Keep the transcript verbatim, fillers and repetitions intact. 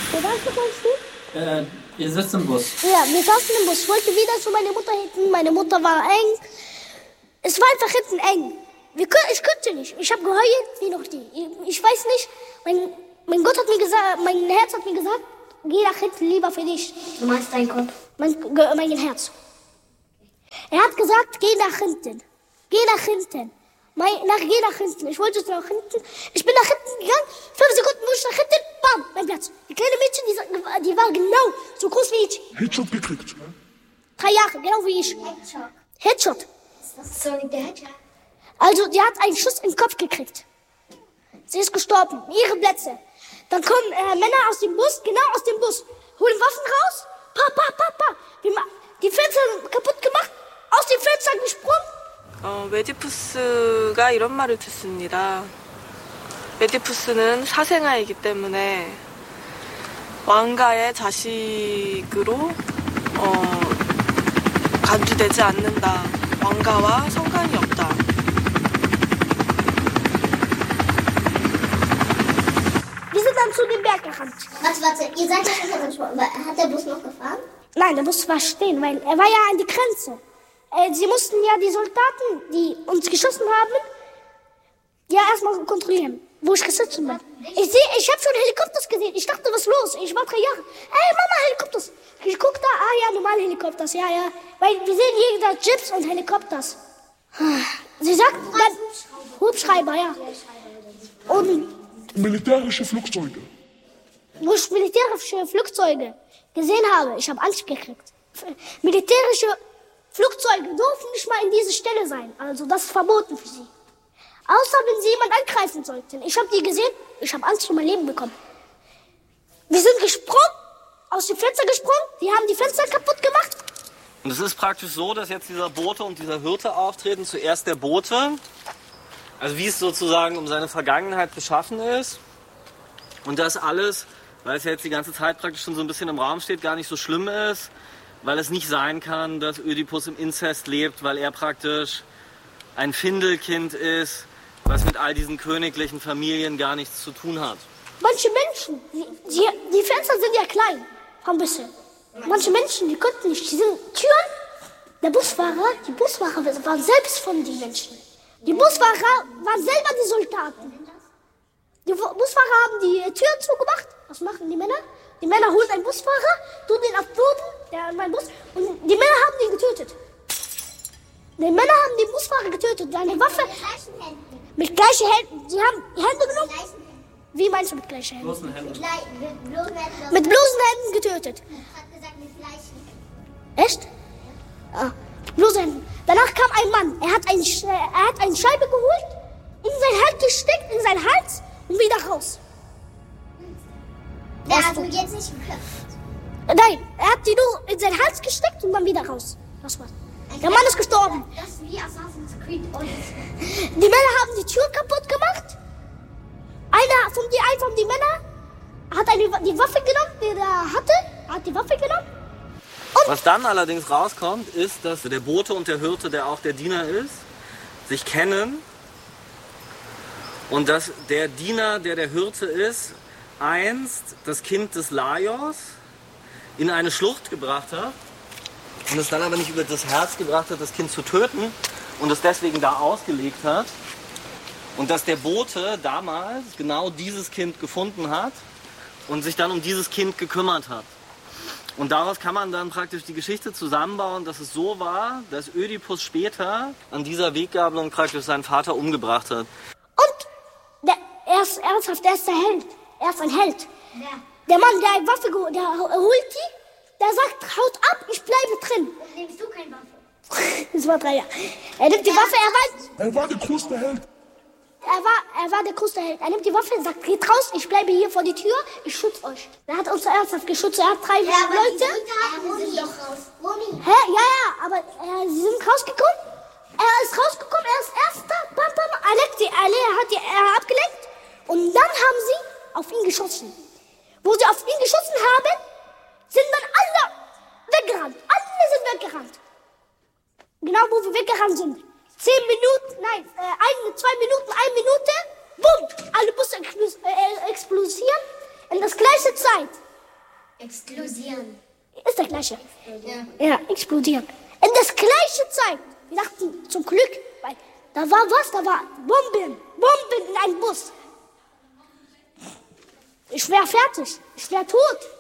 Wo warst du, meinst du? Äh, ihr sitzt im Bus. Ja, wir saßen im Bus. Ich wollte wieder zu meiner Mutter hinten. Meine Mutter war eng. Es war einfach hinten eng. Wir, ich konnte nicht. Ich habe geheult wie noch die. Ich, ich weiß nicht. Mein, mein Gott hat mir gesagt, mein Herz hat mir gesagt, geh nach hinten, lieber für dich. Du meinst deinen Kopf? Mein, mein Herz. Er hat gesagt, geh nach hinten. Geh nach hinten. Mein, nach, geh nach hinten. Ich wollte nach hinten. Ich bin nach hinten gegangen. Fünf Sekunden muss ich nach hinten. Bam, mein Platz. Die kleine Mädchen, die, die war genau so groß wie ich. Headshot gekriegt. Drei Jahre, genau wie ich. Headshot. Headshot. Das ist Sonic der Hedgehog. Also, die hat einen Schuss in den Kopf gekriegt. Sie ist gestorben. Ihre Plätze. Dann kommen äh, Männer aus dem Bus, genau aus dem Bus, holen Waffen raus. Pa, pa, pa, pa. Die Fenster kaputt gemacht. Aus dem Fenster gesprungen. 어, 메디푸스가 이런 말을 듣습니다. 메디푸스는 사생아이기 때문에 왕가의 자식으로 어, 간주되지 않는다. 왕가와 상관이 없다. Wir sind dann zu dem Berg gerannt. Warte, warte, ihr seid ja schon. Hat der Bus noch gefahren? Nein, der Bus war stehen, weil er war ja an die Grenze. Äh, sie mussten ja die Soldaten, die uns geschossen haben, ja erstmal kontrollieren, wo ich gesessen bin. Ich sehe, ich habe schon Helikopters gesehen. Ich dachte, was ist los? Ich war drei Jahre. Ey, Mama, Helikopters. Ich guck da, ah ja, normale Helikopters, ja, ja. Weil wir sehen jeden Tag Jeeps und Helikopters. Sie sagt, dann Hubschrauber, ja. Und Militärische Flugzeuge. wo ich militärische Flugzeuge gesehen habe, ich habe Angst gekriegt. Militärische Flugzeuge dürfen nicht mal in diese Stelle sein. Also das ist verboten für sie. Außer wenn sie jemand angreifen sollten. Ich habe die gesehen, ich habe Angst um mein Leben bekommen. Wir sind gesprungen, aus dem Fenster gesprungen, die haben die Fenster kaputt gemacht. Und es ist praktisch so, dass jetzt dieser Bote und dieser Hirte auftreten. Zuerst der Bote, also wie es sozusagen um seine Vergangenheit beschaffen ist. Und das alles, weil es ja jetzt die ganze Zeit praktisch schon so ein bisschen im Raum steht, gar nicht so schlimm ist. Weil es nicht sein kann, dass Ödipus im Inzest lebt, weil er praktisch ein Findelkind ist, was mit all diesen königlichen Familien gar nichts zu tun hat. Manche Menschen, die, die, die Fenster sind ja klein, ein bisschen. Manche Menschen, die konnten nicht, die sind Türen. Der Busfahrer, die Busfahrer waren selbst von den Menschen. Die Busfahrer waren selber die Soldaten. Die Busfahrer haben die Türen zugemacht. Was machen die Männer? Die Männer holen einen Busfahrer, tun ihn auf den Boden, der mein Bus, und die Männer haben ihn getötet. Die Männer haben den Busfahrer getötet, seine Waffe. Mit gleichen Händen. Mit gleichen Händen. Sie haben die Hände genommen. Mit gleichen Händen. Wie meinst du mit gleichen Händen? Bloßen Händen. Mit, gleich, mit bloßen Händen. Mit bloßen Händen getötet. Hat gesagt, mit gleichen Händen. Echt? Ah, bloße Händen. Danach kam ein Mann. Er hat, ein, er hat eine Scheibe geholt, in sein Hals gesteckt, in seinen Hals und wieder raus. Der hat mich jetzt nicht geköpft. Nein, er hat die nur in seinen Hals gesteckt und dann wieder raus. Das war's. Der Mann ist gestorben. Das ist wie Assassin's Creed Odyssey. Die Männer haben die Tür kaputt gemacht. Einer von die, ein von die Männer hat eine, die Waffe genommen, die er hatte. Er hat die Waffe genommen. Was dann allerdings rauskommt, ist, dass der Bote und der Hirte, der auch der Diener ist, sich kennen. Und dass der Diener, der der Hirte ist, einst das Kind des Laios in eine Schlucht gebracht hat und es dann aber nicht über das Herz gebracht hat, das Kind zu töten und es deswegen da ausgelegt hat. Und dass der Bote damals genau dieses Kind gefunden hat und sich dann um dieses Kind gekümmert hat. Und daraus kann man dann praktisch die Geschichte zusammenbauen, dass es so war, dass Ödipus später an dieser Weggabelung praktisch seinen Vater umgebracht hat. Und der, er ist ernsthaft, er ist der Held. Er ist ein Held. Ja. Der Mann, der eine Waffe geholt, der holt die, der sagt, haut ab, ich bleibe drin. Und nimmst du keine Waffe? Das war drei Jahre. Er nimmt die Waffe, er war, Er war der größte Held. er war, er war der größte Held. Er nimmt die Waffe und sagt, geht raus, ich bleibe hier vor die Tür, ich schütze euch. Er hat uns ernsthaft geschützt, er hat drei Ja, aber Leute. die Soldaten sind doch raus. Moni. Hä? Ja, ja, aber äh, sie sind rausgekommen. Er ist rausgekommen, er ist erster. Bam, bam, er, legt die, er hat die er abgelenkt. Und dann haben sie auf ihn geschossen. Wo sie auf ihn geschossen haben, sind dann alle weggerannt. Alle sind weggerannt. Genau, wo wir weggerannt sind. Zehn Minuten, nein, äh, eine, zwei Minuten, eine Minute, bumm, alle Busse explos äh, explodieren in das gleiche Zeit. Explodieren. Ist der gleiche. Ja. Ja, explodieren. In das gleiche Zeit. Wir dachten zum Glück, weil da war was, da war Bomben. Bomben in einem Bus. Ich wäre fertig. Ich wäre tot.